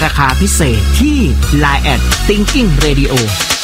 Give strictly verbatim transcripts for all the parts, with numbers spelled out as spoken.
ราคาพิเศษที่ ไลน์ แอท Thinking Radio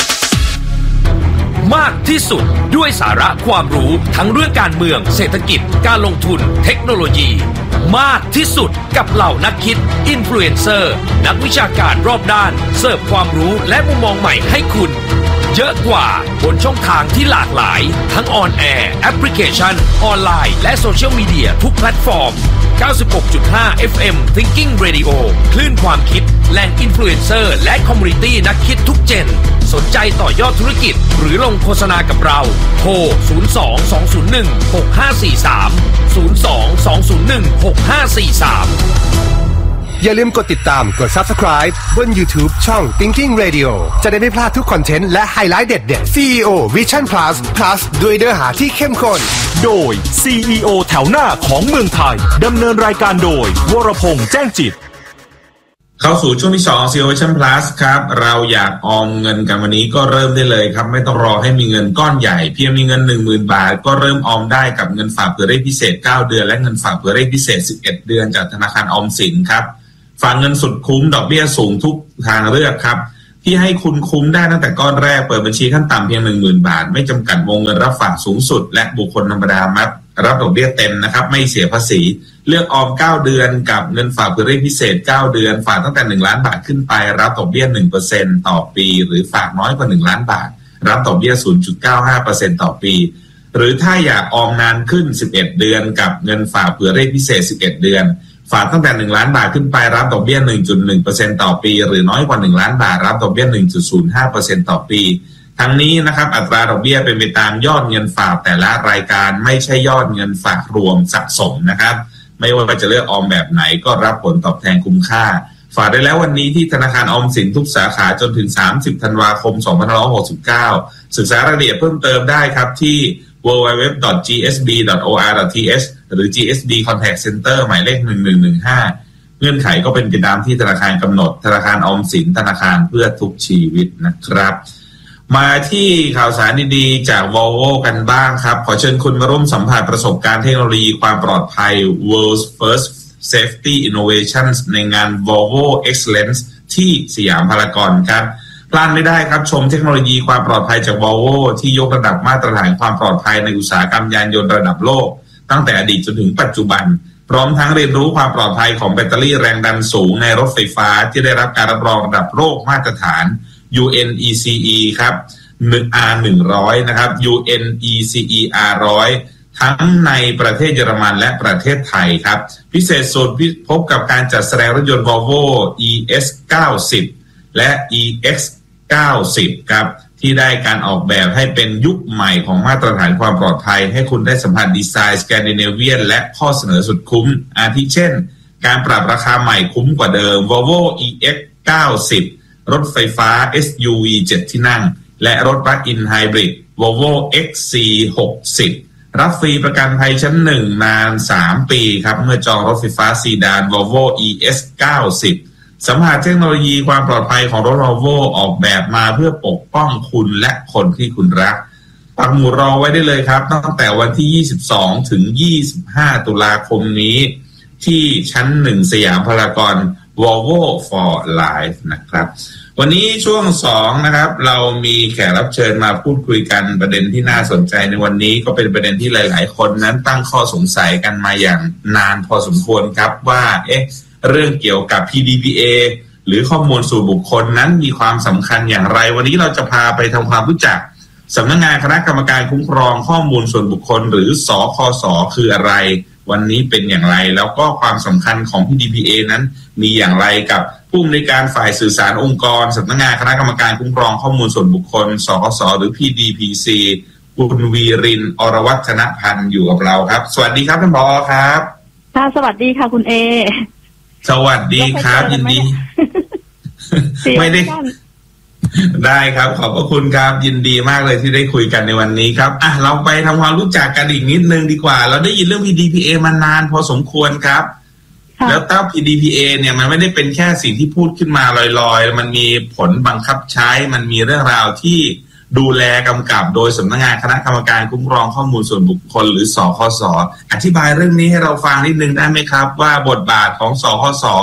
มากที่สุดด้วยสาระความรู้ทั้งเรื่องการเมืองเศรษฐกิจการลงทุนเทคโนโลยีมากที่สุดกับเหล่านักคิดอินฟลูเอนเซอร์นักวิชาการรอบด้านเสิร์ฟความรู้และมุมมองใหม่ให้คุณเยอะกว่าบนช่องทางที่หลากหลายทั้งออนแอร์แอปพลิเคชันออนไลน์และโซเชียลมีเดียทุกแพลตฟอร์ม เก้าสิบหกจุดห้า เอฟ เอ็ม Thinking Radio คลื่นความคิดแหล่งอินฟลูเอนเซอร์และคอมมูนิตี้นักคิดทุกเจนสนใจต่อยอดธุรกิจหรือลงโฆษณากับเราโทร ศูนย์ สอง สอง ศูนย์ หนึ่ง หก ห้า สี่ สาม ศูนย์ สอง สอง ศูนย์ หนึ่ง หก ห้า สี่ สามอย่าลืมกดติดตามกด Subscribe บน YouTube ช่อง Thinking Radio จะได้ไม่พลาดทุกคอนเทนต์และไฮไลท์เด็ดๆ ซี อี โอ Vision Plus Plus ด้วยเนื้อหาที่เข้มข้นโดย ซี อี โอ แถวหน้าของเมืองไทยดำเนินรายการโดยวรพงษ์แจ้งจิตเข้าสู่ช่วงที่สอง ซี อี โอ Vision Plus ครับเราอยากออมเงินกันวันนี้ก็เริ่มได้เลยครับไม่ต้องรอให้มีเงินก้อนใหญ่เพียงมีเงิน หนึ่งหมื่น บาทก็เริ่มออมได้กับเงินฝากเผื่อเลขพิเศษเก้าเดือนและเงินฝากเผื่อเลขพิเศษสิบเอ็ดเดือนจากธนาคารออมสินครับฝากเงินสุดคุ้มดอกเบี้ยสูงทุกทางเลือกครับที่ให้คุณคุ้มได้ตั้งแต่ก้อนแรกเปิดบัญชีขั้นต่ำเพียง หนึ่งหมื่น บาทไม่จำกัดวงเงินรับฝากสูงสุดและบุคคลธรรมดารับดอกเบี้ยเต็มนะครับไม่เสียภาษีเลือกออมเก้าเดือนกับเงินฝากเผื่อเลขพิเศษเก้าเดือนฝากตั้งแต่หนึ่งล้านบาทขึ้นไปรับดอกเบี้ย หนึ่งเปอร์เซ็นต์ ต่อปีหรือฝากน้อยกว่าหนึ่งล้านบาทรับดอกเบี้ย ศูนย์จุดเก้าห้าเปอร์เซ็นต์ ต่อปีหรือถ้าอยากออมนานขึ้นสิบเอ็ดเดือนกับเงินฝากเผื่อเลขพิเศษสิบเอ็ดเดือนฝากตั้งแต่หนึ่งล้านบาทขึ้นไปรับดอกเบี้ย หนึ่งจุดหนึ่งเปอร์เซ็นต์ ต่อปีหรือน้อยกว่าหนึ่งล้านบาทรับดอกเบี้ย หนึ่งจุดศูนย์ห้าเปอร์เซ็นต์ ต่อปีทั้งนี้นะครับอัตราดอกเบี้ยเป็นไปตามยอดเงินฝากแต่ละรายการไม่ใช่ยอดเงินฝากรวมสะสมนะครับไม่ว่าจะเลือกออมแบบไหนก็รับผลตอบแทนคุ้มค่าฝากได้แล้ววันนี้ที่ธนาคารออมสินทุกสาขาจนถึงสามสิบธันวาคมสองพันห้าร้อยหกสิบเก้าศึกษารายละเอียดเพิ่มเติมได้ครับที่ ดับเบิลยู ดับเบิลยู ดับเบิลยู ดอท จี เอส บี ดอท โอ อาร์ ดอท ที เอช หรือ จี เอส บี Contact Center หมายเลขหนึ่งหนึ่งหนึ่งห้าเงื่อนไขก็เป็นไปตามที่ธนาคารกำหนดธนาคารออมสินธนาคารเพื่อทุกชีวิตนะครับมาที่ข่าวสารดีๆจาก Volvo กันบ้างครับขอเชิญคุณมาร่วมสัมผัสประสบการณ์เทคโนโลยีความปลอดภัย World's First Safety Innovations ในงาน Volvo Excellence ที่สยามพารากอนครับพลาดไม่ได้ครับชมเทคโนโลยีความปลอดภัยจาก Volvo ที่ยกระดับมาตรฐานความปลอดภัยในอุตสาหกรรมยานยนต์ระดับโลกตั้งแต่อดีตจนถึงปัจจุบันพร้อมทั้งเรียนรู้ความปลอดภัยของแบตเตอรี่แรงดันสูงในรถไฟฟ้าที่ได้รับการรับรองระดับโลกมาตรฐาน ยู เอ็น อี ซี อี ครับ อาร์ หนึ่งร้อย นะครับ ยู เอ็น อี ซี อี อาร์ หนึ่งร้อย ทั้งในประเทศเยอรมันและประเทศไทยครับพิเศษสุดพบกับการจัดแสดงรถยนต์ Volvo อี เอส เก้าสิบ และ อี เอ็กซ์ เก้าสิบ ครับที่ได้การออกแบบให้เป็นยุคใหม่ของมาตรฐานความปลอดภัยให้คุณได้สัมผัสดีไซน์สแกนดิเนเวียนและข้อเสนอสุดคุ้มอาทิเช่นการปรับราคาใหม่คุ้มกว่าเดิม Volvo อี เอ็กซ์ เก้าสิบ รถไฟฟ้า เอส ยู วี เจ็ด ที่นั่งและรถปลั๊กอินไฮบริด Volvo เอ็กซ์ ซี หกสิบ รับฟรีประกันภัยชั้นหนึ่งนานสามปีครับเมื่อจองรถไฟฟ้าซีดาน Volvo อี เอส เก้าสิบสัมผัสเทคโนโลยีความปลอดภัยของรถ Volvo ออกแบบมาเพื่อปกป้องคุณและคนที่คุณรักปักหมุดรอไว้ได้เลยครับตั้งแต่วันที่ยี่สิบสองถึงยี่สิบห้าตุลาคมนี้ที่ชั้นหนึ่งสยามพารากอน Volvo for Life นะครับวันนี้ช่วงสองนะครับเรามีแขกรับเชิญมาพูดคุยกันประเด็นที่น่าสนใจในวันนี้ก็เป็นประเด็นที่หลายๆคนนั้นตั้งข้อสงสัยกันมาอย่างนานพอสมควรครับว่าเอ๊ะเรื่องเกี่ยวกับ พี ดี พี เอ หรือข้อมูลส่วนบุคคลนั้นมีความสำคัญอย่างไรวันนี้เราจะพาไปทำความรู้จักสำนักงานคณะกรรมการคุ้มครองข้อมูลส่วนบุคคลหรือสคส.คืออะไรวันนี้เป็นอย่างไรแล้วก็ความสำคัญของ พี ดี พี เอ นั้นมีอย่างไรกับผู้อำนวยการฝ่ายสื่อสารองค์กรสำนักงานคณะกรรมการคุ้มครองข้อมูลส่วนบุคคลสคส.หรือ พี ดี พี ซี คุณวีรินทร์อรวัฒนพันธ์อยู่กับเราครับสวัสดีครับท่านผอ.ครับค่ะสวัสดีค่ะคุณเอสวัสดีครับยินดีไม่ได้ได้ครับขอบพระคุณครับยินดีมากเลยที่ได้คุยกันในวันนี้ครับอ่ะเราไปทำความรู้จักกันอีกนิดนึงดีกว่าเราได้ยินเรื่อง พี ดี พี เอ มานานพอสมควรครับแล้วเต้า พี ดี พี เอ เนี่ยมันไม่ได้เป็นแค่สิ่งที่พูดขึ้นมาลอยๆมันมีผลบังคับใช้มันมีเรื่องราวที่ดูแลกำกับโดยสำนักงานคณะกรรมการคุ้มครองข้อมูลส่วนบุคคลหรือสคส.อธิบายเรื่องนี้ให้เราฟังนิดนึงได้ไหมครับว่าบทบาทของสคส.เ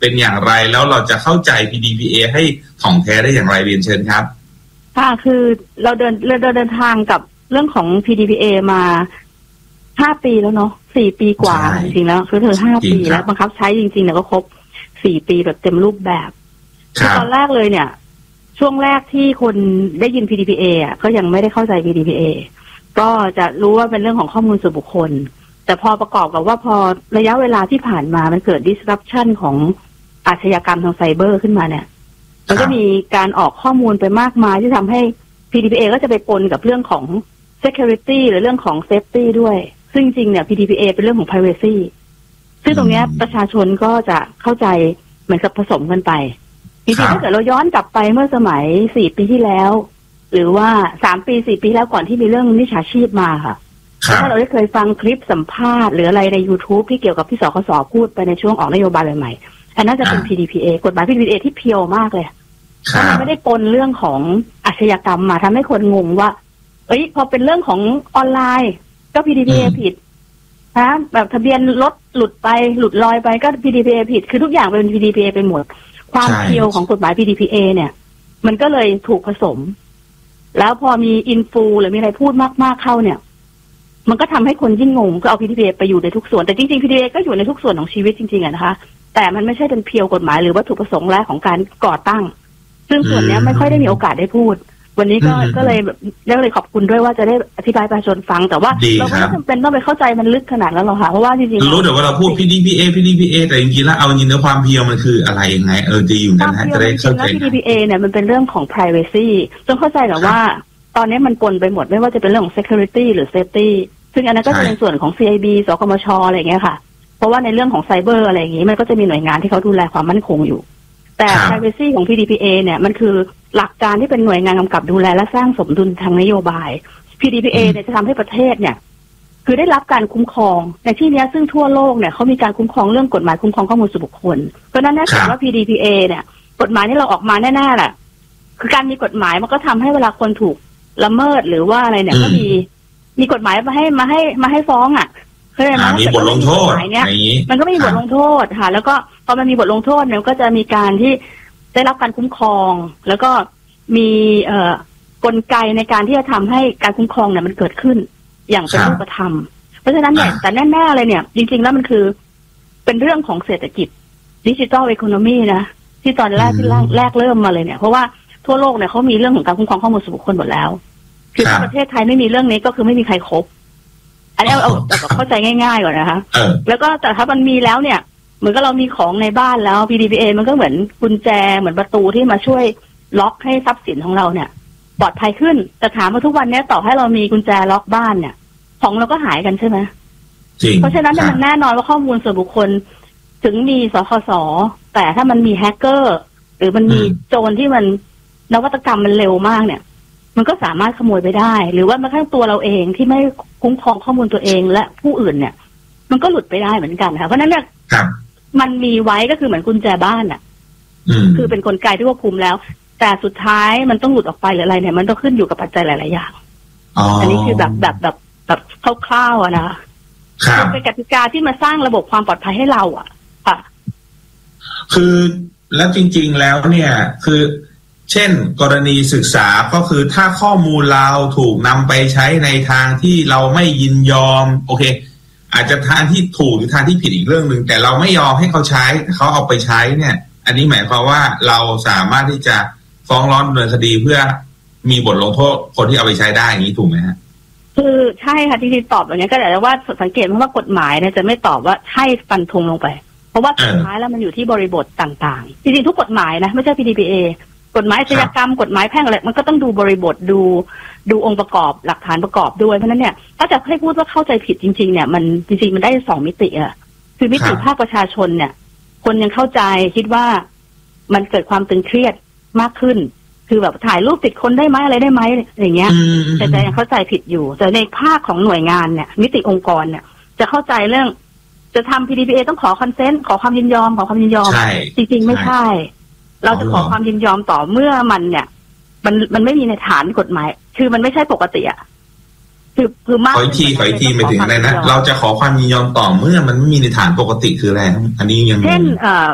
เป็นอย่างไรแล้วเราจะเข้าใจ พี ดี พี เอ ให้ถ่องแท้ได้อย่างไรเรียนเชิญครับค่ะคือเราเดินเราเดินทางกับเรื่องของ พี ดี พี เอ มาห้าปีแล้วเนาะสี่ปีกว่าจริงๆแล้วคือเธอห้าปีแล้วบังคับใช้จริงๆเนี่ยก็ครบสี่ปีแบบเต็มรูปแบบคือตอนแรกเลยเนี่ยช่วงแรกที่คนได้ยิน พี ดี พี เอ อ่ะก็ยังไม่ได้เข้าใจ พี ดี พี เอ ก็จะรู้ว่าเป็นเรื่องของข้อมูลส่วนบุคคลแต่พอประกอบกับว่าพอระยะเวลาที่ผ่านมามันเกิด disruption ของอาชญากรรมทางไซเบอร์ขึ้นมาเนี่ยมันก็มีการออกข้อมูลไปมากมายที่ทำให้ พี ดี พี เอ ก็จะไปปนกับเรื่องของ security หรือเรื่องของ safety ด้วยซึ่งจริงเนี่ย พี ดี พี เอ เป็นเรื่องของ privacy ซึ่งตรงนี้ประชาชนก็จะเข้าใจเหมือนกับผสมกันไปจริงๆถ้าเกิดเราย้อนกลับไปเมื่อสมัยสี่ปีที่แล้วหรือว่าสามปีสี่ปีแล้วก่อนที่มีเรื่องมิจฉาชีพมาค่ะถ้าเราได้เคยฟังคลิปสัมภาษณ์หรืออะไรใน YouTube ที่เกี่ยวกับที่สคสพูดไปในช่วงออกนโยบายใหม่ๆอันนั้นจะเป็น พี ดี พี เอ กฎหมาย พี ดี พี เอ ที่เพียวมากเลยมันไม่ได้ปนเรื่องของอาชญากรรมมาทำให้คนงงว่าเอ้ยพอเป็นเรื่องของออนไลน์ก็ พี ดี พี เอ ผิดนะแบบทะเบียนรถหลุดไปหลุดลอยไปก็ พี ดี พี เอ ผิดคือทุกอย่างเป็น พี ดี พี เอ ไปหมดความเพียวของกฎหมาย พี ดี พี เอ เนี่ยมันก็เลยถูกผสมแล้วพอมีอินฟูหรือมีอะไรพูดมากๆเข้าเนี่ยมันก็ทำให้คนยิ่งงงก็เอา พี ดี พี เอ ไปอยู่ในทุกส่วนแต่จริงๆ พี ดี พี เอ ก็อยู่ในทุกส่วนของชีวิตจริงๆอะนะคะแต่มันไม่ใช่เป็นเพียวกฎหมายหรือวัตถุประสงค์แรกของการก่อตั้งซึ่งส่วนนี้ไม่ค่อยได้มีโอกาสได้พูดวันนี้ก็ก็เลยแบบก็เลยขอบคุณด้วยว่าจะได้อธิบายประชาชนฟังแต่ว่าเราไม่จำเป็นต้องไปเข้าใจมันลึกขนาดนั้นหรอกค่ะเพราะว่าจริงๆรู้แต่ว่าเราพูด พี ดี พี เอ พี ดี พี เอ แต่จริงๆแล้วเอาจริงๆความเพียวมันคืออะไรยังไงเออจะอยู่กันฮะจะได้เข้าใจพี ดี พี เอ เนี่ยมันเป็นเรื่องของ privacy ต้องเข้าใจแต่ว่าตอนนี้มันปนไปหมดไม่ว่าจะเป็นเรื่องของ security หรือ safety ซึ่งอันนั้นก็จะเป็นส่วนของ ซี ไอ บี สคมช อะไรอย่างเงี้ยค่ะเพราะว่าในเรื่องของไซเบอร์อะไรอย่างงี้มันก็จะมีหน่วยงานที่เขาดูแลความมั่นคงอยู่แต่ privacy ของ พี ดี พี เอ เนี่ยมันคือหลักการที่เป็นหน่วยงานกำกับดูแลและสร้างสมดุลทางนโยบาย พี ดี พี เอ เนี่ยจะทำให้ประเทศเนี่ยคือได้รับการคุ้มครองในที่นี้ซึ่งทั่วโลกเนี่ยเขามีการคุ้มครองเรื่องกฎหมายคุ้มครองข้อมูลส่วนบุคคลเพราะนั้นแน่ใจว่า พี ดี พี เอ เนี่ยกฎหมายที่เราออกมาแน่ๆแหละคือการมีกฎหมายมันก็ทำให้เวลาคนถูกละเมิดหรือว่าอะไรเนี่ยก็มีมีกฎหมายมาให้มาให้มาให้ฟ้องอ่ะเคยไหมมีบทลงโทษเนี่ยมันก็ไม่มีบทลงโทษค่ะแล้วก็พอมันมีบทลงโทษเนี่ยก็จะมีการที่ได้รับการคุ้มครองแล้วก็มีเอ่อกลไกในการที่จะทำให้การคุ้มครองเนี่ยมันเกิดขึ้นอย่างเป็นรูปธรรมเพราะฉะนั้นเนี่ยแต่แน่ๆเลยเนี่ยจริงๆแล้วมันคือเป็นเรื่องของเศรษฐกิจดิจิทัลอีโคโนมีนะที่ตอนแรกที่แรกเริ่มมาเลยเนี่ยเพราะว่าทั่วโลกเนี่ยเขามีเรื่องของการคุ้มครองข้อมูลส่วนบุคคลหมดแล้วคือถ้าประเทศไทยไม่มีเรื่องนี้ก็คือไม่มีใครครบอันนี้เอาแบบเข้าใจง่ายๆก่อนนะคะแล้วก็แต่ถ้ามันมีแล้วเนี่ยเหมือนกับเรามีของในบ้านแล้ว พี ดี พี เอ มันก็เหมือนกุญแจเหมือนประตูที่มาช่วยล็อกให้ทรัพย์สินของเราเนี่ยปลอดภัยขึ้นแต่ถามว่าทุกวันนี้ต่อให้เรามีกุญแจล็อกบ้านเนี่ยของเราก็หายกันใช่ไหมจริงเพราะฉะนั้นมันแน่นอนว่าข้อมูลส่วนบุคคลถึงมีสคสแต่ถ้ามันมีแฮกเกอร์หรือมันมีโจรที่มันนวัตกรรมมันเร็วมากเนี่ยมันก็สามารถขโมยไปได้หรือว่าแม้กระทั่งตัวเราเองที่ไม่คุ้มครองข้อมูลตัวเองและผู้อื่นเนี่ยมันก็หลุดไปได้เหมือนกันค่ะเพราะนั้นเนี่ยมันมีไว้ก็คือเหมือนกุญแจบ้านอ่ะคือเป็นกลไกที่ควบคุมแล้วแต่สุดท้ายมันต้องหลุดออกไปหรืออะไรเนี่ยมันต้องขึ้นอยู่กับปัจจัยหลายๆอย่างอ๋ออันนี้คือแบบแบบแบบแบบคร่าวๆอะนะคะเป็นกติกาที่มาสร้างระบบความปลอดภัยให้เราอ่ะค่ะคือแล้วจริงๆแล้วเนี่ยคือเช่นกรณีศึกษาก็คือถ้าข้อมูลเราถูกนำไปใช้ในทางที่เราไม่ยินยอมโอเคอาจจะทางที่ถูกหรือทางที่ผิดอีกเรื่องนึงแต่เราไม่ยอมให้เขาใช้เขาเอาไปใช้เนี่ยอันนี้หมายความว่าเราสามารถที่จะฟ้องร้องดำเนินคดีเพื่อมีบทลงโทษคนที่เอาไปใช้ได้อย่างนี้ถูกไหมฮะคือใช่ค่ะที่ที่ตอบอย่างนี้ก็แต่ว่าสังเกตเพราะว่ากฎหมายเนี่ยจะไม่ตอบว่าใช่ฟันธงลงไปเพราะว่าสุดท้ายแล้วมันอยู่ที่บริบทต่างๆจริงๆทุกกฎหมายนะไม่ใช่ พี ดี พี เอ กฎหมายอาชญากรรมกฎหมายแพ่งอะไรมันก็ต้องดูบริบทดูดูองค์ประกอบหลักฐานประกอบด้วยเพราะนั้นเนี่ยถ้าจะให้พูดว่าเข้าใจผิดจริงๆเนี่ยมันจริงๆมันได้สองมิติอะคือมิติภาคประชาชนเนี่ยคนยังเข้าใจคิดว่ามันเกิดความตึงเครียดมากขึ้นคือแบบถ่ายรูปติดคนได้ไหมอะไรได้ไหมอย่างเงี้ยแต่แต่ยังเข้าใจผิดอยู่แต่ในภาคของหน่วยงานเนี่ยมิติองค์กรเนี่ยจะเข้าใจเรื่องจะทำ พี ดี พี เอ ต้องขอคอนเซนต์ขอความยินยอมขอความยินยอมจริงๆไม่ใช่เราจะขอความยินยอมต่อเมื่อมันเนี่ยมันมันไม่มีในฐานกฎหมายคือมันไม่ใช่ปกติอ่ะคือคือมากขออีกทีขออีกทีไปถึงอะไรนะเราจะขอความยินยอมต่อเมื่อมันไม่มีในฐานปกติคืออะไรอันนี้ยังเช่นเอ่อ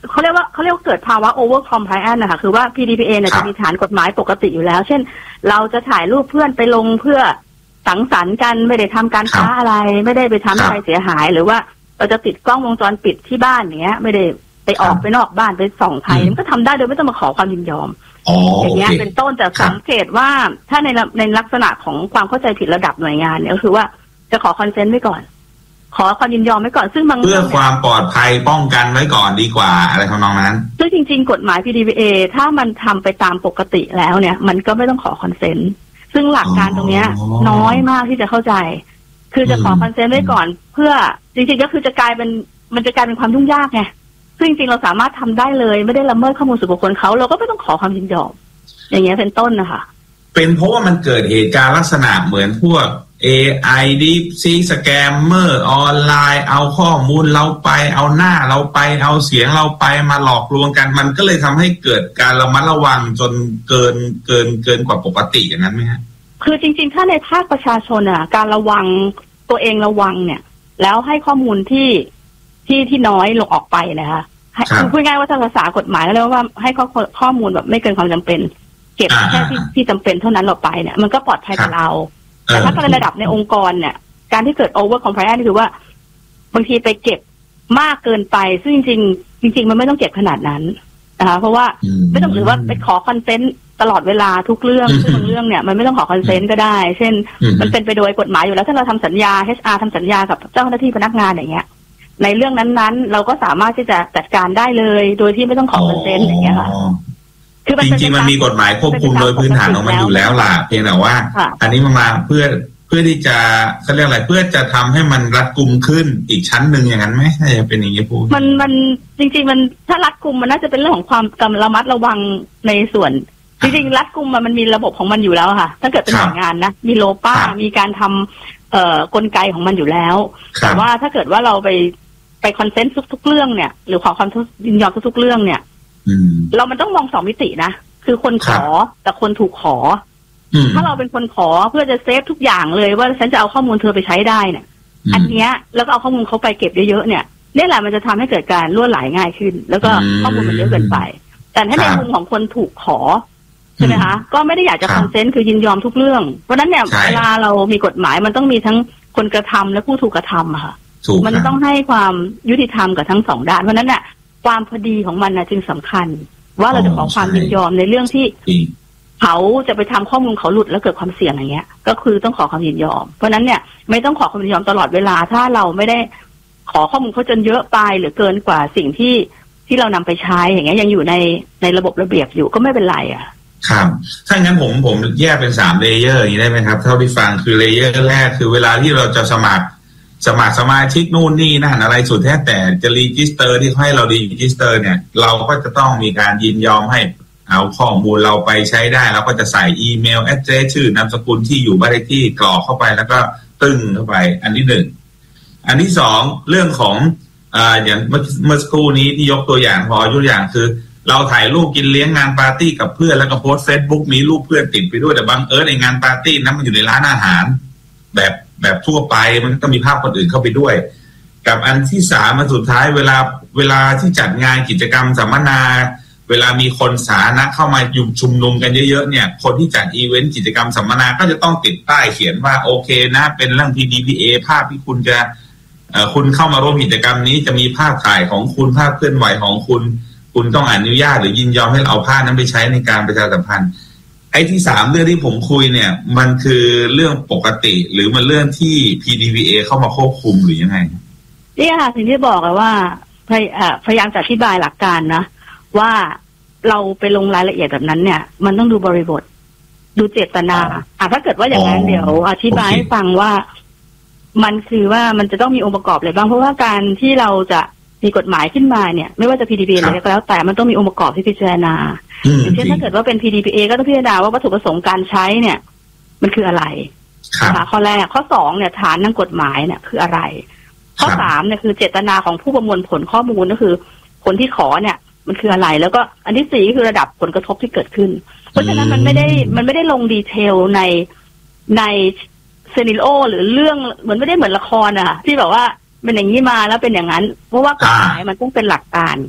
เขาเรียกว่าเขาเรียกว่าเกิดภาวะ over compliance นะคะคือว่า พี ดี พี เอ เนี่ยจะมีฐานกฎหมายปกติอยู่แล้วเช่นเราจะถ่ายรูปเพื่อนไปลงเพื่อสังสรรค์กันไม่ได้ทำการค้าอะไรไม่ได้ไปทำให้ใครเสียหายหรือว่าเราจะติดกล้องวงจรปิดที่บ้านอย่างเงี้ยไม่ได้ไปออกไปนอกบ้านไปส่องใครมันก็ทำได้โดยไม่ต้องมาขอความยินยอมอย่างเงี้ยเป็นต้นแต่สังเกตว่าถ้าในในลักษณะของความเข้าใจผิดระดับหน่วยงานเนี่ยก็คือว่าจะขอคอนเซนต์ไว้ก่อนขอความยินยอมไว้ก่อนซึ่งบางเพื่อความปลอดภัยป้องกันไว้ก่อนดีกว่าอะไรทำนองนั้นซึ่งจริงๆกฎหมาย พี ดี พี เอ ถ้ามันทำไปตามปกติแล้วเนี่ยมันก็ไม่ต้องขอคอนเซนต์ซึ่งหลักการตรงเนี้ยน้อยมากที่จะเข้าใจคือจะขอคอนเซนต์ไว้ก่อนเพื่อจริงๆก็คือจะกลายเป็นมันจะกลายเป็นความยุ่งยากไงซึ่งจริงๆเราสามารถทำได้เลยไม่ได้ละเมิดข้อมูลส่วนบุคคลเขาเราก็ไม่ต้องขอความยินยอมอย่างเงี้ยเป็นต้นนะคะเป็นเพราะว่ามันเกิดเหตุการณ์ลักษณะเหมือนพวก เอ ไอ Deep Seek Scammer ออนไลน์เอาข้อมูลเราไปเอาหน้าเราไปเอาเสียงเราไปมาหลอกลวงกันมันก็เลยทำให้เกิดการระมัดระวังจนเกินเกินเกินกว่าปกติอย่างนั้นไหมฮะคือจริงๆถ้าในภาคประชาชนอ่ะการระวังตัวเองระวังเนี่ยแล้วให้ข้อมูลที่ที่ที่น้อยลงออกไปนะคะคือพูดง่ายว่าภาษากฎหมายแล้วว่าให้ข้อข้อมูลแบบไม่เกินความจำเป็นเก็บแค่ที่ที่จำเป็นเท่านั้นเราไปเนี่ยมันก็ปลอดภัยกับเราแต่ถ้าในระดับในองค์กรเนี่ยการที่เกิด over compliance คือว่าบางทีไปเก็บมากเกินไปซึ่งจริงๆจริงๆมันไม่ต้องเก็บขนาดนั้นนะคะเพราะว่าไม่ต้องหรือว่าไปขอคอนเซนต์ตลอดเวลาทุกเรื่องซึ่งบางเรื่องเนี่ยมันไม่ต้องขอคอนเซนต์ก็ได้เช่นมันเป็นไปโดยกฎหมายอยู่แล้วถ้าเราทำสัญญา เอช อาร์ ทำสัญญากับเจ้าหน้าที่พนักงานอย่างเงี้ยในเรื่องนั้นๆเราก็สามารถที่จะจัดการได้เลยโดยที่ไม่ต้องขอคอนเซนต์อย่างเงี้ยค่ะคือจริงๆมันมีกฎหมายควบคุมโดยพื้นฐานของมันอยู่แล้วล่ะเพียงแต่ว่าอันนี้มันมาเพื่อเพื่อที่จะเขาเรียกอะไรเพื่อจะทำให้มันรัดกุมขึ้นอีกชั้นหนึ่งอย่างนั้นไหมถ้าจะเป็นอย่างนี้พูดมันมันจริงๆมันถ้ารัดกุมมันน่าจะเป็นเรื่องของความระมัดระวังในส่วนจริงๆรัดกุมมันมันมีระบบของมันอยู่แล้วค่ะถ้าเกิดเป็นหน่วยงานนะมีโลป้ามีการทำเอ่อกลไกของมันอยู่แล้วแต่ว่าถ้าเกิดว่าเราไปไปคอนเซนต์ทุกๆเรื่องเนี่ยหรือขอความยินยอมทุกๆเรื่องเนี่ยเรามันต้องมองสองมิตินะคือคนขอแต่คนถูกขอถ้าเราเป็นคนขอเพื่อจะเซฟทุกอย่างเลยว่าฉันจะเอาข้อมูลเธอไปใช้ได้เนี่ยอันเนี้ยแล้วก็เอาข้อมูลเขาไปเก็บเยอะๆเนี่ยนี่แหละมันจะทำให้เกิดการล่วไหลง่ายขึ้นแล้วก็ข้อมูลมันเยอะเกินไปแต่ถ้าในมุมของคนถูกขอใช่ไหมคะก็ไม่ได้อยากจะคอนเซนต์คือยินยอมทุกเรื่องเพราะนั้นเนี่ยเวลาเรามีกฎหมายมันต้องมีทั้งคนกระทำและผู้ถูกกระทำค่ะมันต้องให้ความยุติธรรมกับทั้งสองด้านเพราะนั้นเนี่ยความพอดีของมันนะจึงสำคัญว่าเราจะขอความยินยอมในเรื่องที่เขาจะไปทำข้อมูลเขาหลุดแล้วเกิดความเสี่ยงอย่างเงี้ยก็คือต้องขอความยินยอมเพราะนั้นเนี่ยไม่ต้องขอความยินยอมตลอดเวลาถ้าเราไม่ได้ขอข้อมูลเขาจนเยอะไปหรือเกินกว่าสิ่งที่ที่เรานำไปใช้อย่างเงี้ยยังอยู่ในในระบบระเบียบอยู่ก็ไม่เป็นไรอ่ะครับถ้างั้นผมผมแยกเป็นสามเลเยอร์อย่างนี้ได้ไหมครับเท่าที่ฟังคือเลเยอร์แรกคือเวลาที่เราจะสมัครสมัครสมาชิกนู่นนี่นั่นอะไรสุดแท้แต่จะรีจิสเตอร์ที่ให้เรารีจิสเตอร์เนี่ยเราก็จะต้องมีการยินยอมให้เอาข้อมูลเราไปใช้ได้เราก็จะใส่อีเมลแอดเดรสชื่อนามสกุลที่อยู่บ้านเลขที่กรอกเข้าไปแล้วก็ตึ้งเข้าไปอันที่หนึ่งอันที่สองเรื่องของอ่าอย่างเมื่อเมื่อสักครู่นี้ที่ยกตัวอย่างพอยกอย่างคือเราถ่ายรูปกินเลี้ยงงานปาร์ตี้กับเพื่อนแล้วก็โพสเฟซบุ๊กมีรูปเพื่อนติดไปด้วยแต่บังเอิญในงานปาร์ตี้นั้นมันอยู่ในร้านอาหารแบบแบบทั่วไปมันก็มีภาพคนอื่นเข้าไปด้วยกับอันที่สามมันสุดท้ายเวลาเวลาที่จัดงานกิจกรรมสัมมนาเวลามีคนสาธารณะเข้ามายุมชุมนุมกันเยอะๆเนี่ยคนที่จัดอีเวนต์กิจกรรมสัมมนาก็จะต้องติดป้ายเขียนว่าโอเคนะเป็นเรื่อง พี ดี พี เอ ภาพที่คุณจะเอ่อคุณเข้ามาร่วมกิจกรรมนี้จะมีภาพถ่ายของคุณภาพเคลื่อนไหวของคุณคุณต้องอนุญาตหรือยินยอมให้เอาภาพนั้นไปใช้ในการประชาสัมพันธ์ไอ้ที่สามเรื่องที่ผมคุยเนี่ยมันคือเรื่องปกติหรือมันเรื่องที่ พี ดี พี เอ เข้ามาควบคุมหรือยังไงนี่ค่ะสิ่งที่บอกเลยว่าพยายามจะอธิบายหลักการนะว่าเราไปลงรายละเอียดแบบนั้นเนี่ยมันต้องดูบริบทดูเจตนาอ่ะถ้าเกิดว่าอย่างนั้นเดี๋ยวอธิบายให้ฟังว่ามันคือว่ามันจะต้องมีองค์ประกอบอะไรบ้างเพราะว่าการที่เราจะมีกฎหมายขึ้นมาเนี่ยไม่ว่าจะ พี ดี พี เอ อะไรก็แล้วแต่มันต้องมีองค์ประกอบที่พิจารณาอย่างเช่นถ้าเกิดว่าเป็น พี ดี พี เอ ก็ต้องพิจารณาว่าวัตถุประสงค์การใช้เนี่ยมันคืออะไรนะคะข้อแรกข้อสองเนี่ยฐานทางกฎหมายเนี่ยคืออะไรข้อสามเนี่ยคือเจตนาของผู้ประมวลผลข้อมูลก็คือคนที่ขอเนี่ยมันคืออะไรแล้วก็อันที่สี่ก็คือระดับผลกระทบที่เกิดขึ้นเพราะฉะนั้นมันไม่ได้มันไม่ได้ลงดีเทลในในซีนิโอหรือเรื่องเหมือนไม่ได้เหมือนละครอะที่แบบว่าเป็นอย่างนี้มาแล้วเป็นอย่างนั้นเพราะว่ากฎหมายมันต้องเป็นหลักการพ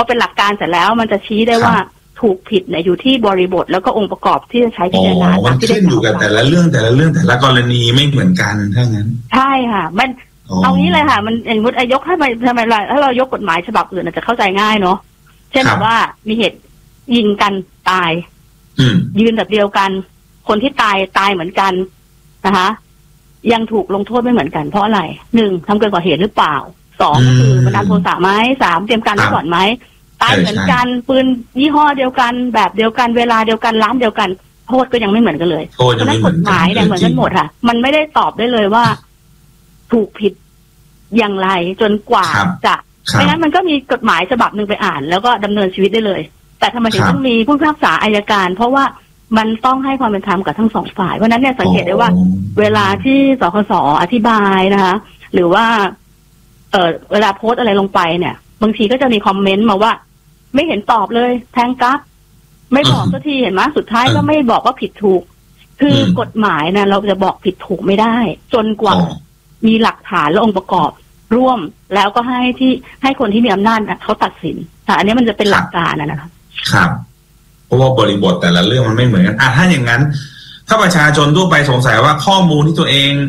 อเป็นหลักการเสร็จแล้วมันจะชี้ได้ว่าถูกผิดเนี่ยอยู่ที่บริบทแล้วก็องค์ประกอบที่จะใช้พิจารณาอ๋อมันขึ้นอยู่กับแต่ละเรื่องแต่ละเรื่องแต่ละกรณีไม่เหมือนกันถ้างั้นใช่ค่ะมันเอางี้เลยค่ะมันอย่างมุดยกให้ไปทำไมล่ะถ้าเรายกกฎหมายฉบับอื่นอาจจะเข้าใจง่ายเนาะเช่นแบบว่ามีเหตุยิงกันตายยืนแบบเดียวกันคนที่ตายตายเหมือนกันนะคะยังถูกลงโทษไม่เหมือนกันเพราะอะไรหนึ่งทำเกินกว่าเหตุหรือเปล่าสองก็คือบันดาลโทสะไหมสามเตรียมการไว้ก่อนไหมตายเหมือนกันปืนยี่ห้อเดียวกันแบบเดียวกันเวลาเดียวกันร้านเดียวกันโทษก็ยังไม่เหมือนกันเลยเพราะนั้นกฎหมายเนี่ยเหมือนกันหมดค่ะมันไม่ได้ตอบได้เลยว่าถูกผิดอย่างไรจนกว่าจะไม่งั้นมันก็มีกฎหมายฉบับหนึ่งไปอ่านแล้วก็ดำเนินชีวิตได้เลยแต่ทำไมถึงต้องมีผู้พิพากษาอัยการเพราะว่ามันต้องให้ความเป็นธรรมกับทั้งสองฝ่ายเพราะนั้นเนี่ยสังเกตได้ว่าเวลาที่สคส.อธิบายนะคะหรือว่าเออเวลาโพสอะไรลงไปเนี่ยบางทีก็จะมีคอมเมนต์มาว่าไม่เห็นตอบเลยแทงกั๊กไม่บอกสักทีเห็นไหมสุดท้ายก็ไม่บอกว่าผิดถูกคือกฎหมายนะเราจะบอกผิดถูกไม่ได้จนกว่ามีหลักฐานและองค์ประกอบร่วมแล้วก็ให้ที่ให้คนที่มีอำนาจเขาตัดสินค่ะอันนี้มันจะเป็นหลักการนะคะครับเพราะว่าบริบทแต่ละเรื่องมันไม่เหมือนกันอ่ะถ้าอย่างนั้นถ้าประชาชนทั่วไปสงสัยว่าข้อมูลที่ตัวเอง